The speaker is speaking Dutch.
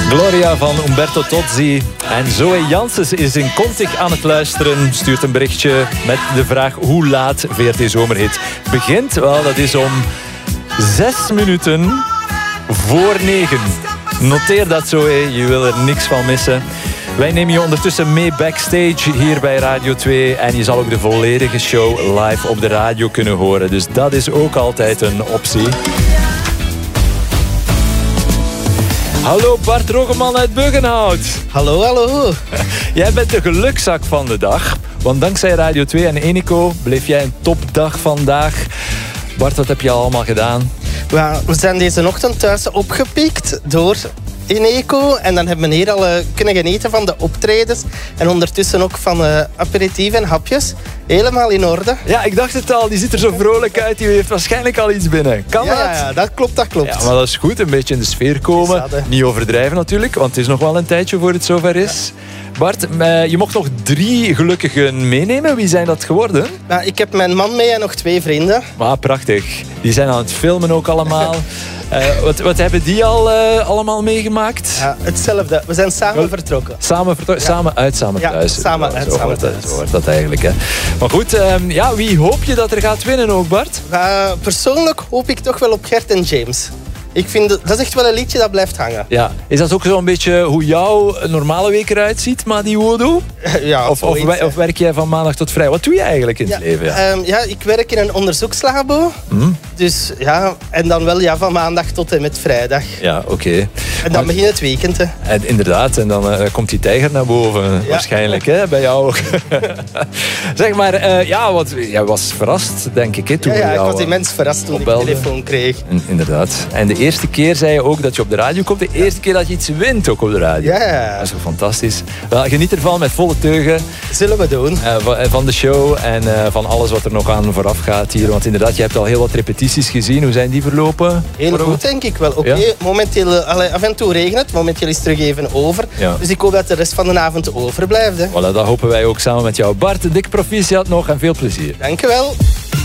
Gloria van Umberto Tozzi. En Zoe Janssens is in Contig aan het luisteren. Stuurt een berichtje met de vraag hoe laat VRT Zomerhit begint. Wel, dat is om 6 minuten voor 9. Noteer dat, Zoe. Je wil er niks van missen. Wij nemen je ondertussen mee backstage hier bij Radio 2. En je zal ook de volledige show live op de radio kunnen horen. Dus dat is ook altijd een optie. Hallo Bart Rogeman uit Buggenhout. Hallo, hallo. Jij bent de gelukzak van de dag. Want dankzij Radio 2 en Eneco bleef jij een topdag vandaag. Bart, wat heb je allemaal gedaan? We zijn deze ochtend thuis opgepikt door Eneco. En dan hebben we hier al kunnen genieten van de optredens. En ondertussen ook van aperitief en hapjes. Helemaal in orde. Ja, ik dacht het al. Die ziet er zo vrolijk uit. Die heeft waarschijnlijk al iets binnen. Kan dat? Ja, dat klopt, dat klopt. Ja, maar dat is goed. Een beetje in de sfeer komen. Niet overdrijven natuurlijk, want het is nog wel een tijdje voor het zover is. Ja. Bart, je mocht nog 3 gelukkigen meenemen. Wie zijn dat geworden? Nou, ik heb mijn man mee en nog 2 vrienden. Ah, prachtig. Die zijn aan het filmen ook allemaal. Wat hebben die al allemaal meegemaakt? Ja, hetzelfde. We zijn samen vertrokken. Samen vertrokken? Ja. Samen uit, samen thuis. Ja, samen uit, samen thuis. Zo hoort dat eigenlijk. Hè. Maar goed, wie hoop je dat er gaat winnen ook, Bart? Persoonlijk hoop ik toch wel op Gert en James. Ik vind dat is echt wel een liedje dat blijft hangen. Ja. Is dat ook zo'n beetje hoe jouw normale week eruit ziet, Madi Wodo? Ja, of werk jij van maandag tot vrijdag? Wat doe je eigenlijk in het leven? Ja, ik werk in een onderzoekslabo. Dus ja, en dan wel van maandag tot en met vrijdag. Ja, oké. En dan begint het weekend. Hè. En inderdaad, en dan komt die tijger naar boven. Waarschijnlijk, hè, bij jou ook. Zeg maar, want jij was verrast, denk ik. Hè, toen ik was immens verrast toen ik de telefoon kreeg. Inderdaad. En de eerste keer zei je ook dat je op de radio komt. De eerste keer dat je iets wint ook op de radio. Ja. Dat is toch fantastisch. Wel, geniet ervan met volle teugen. Zullen we doen. Van de show en van alles wat er nog aan vooraf gaat hier. Want inderdaad, je hebt al heel wat repetities gezien. Hoe zijn die verlopen? Heel goed, denk ik wel. Oké, momenteel, af en toe regent het. Momenteel is het terug even over. Ja. Dus ik hoop dat de rest van de avond overblijft. Hè. Voilà, dat hopen wij ook samen met jou. Bart, dik proficiat nog en veel plezier. Dank je wel.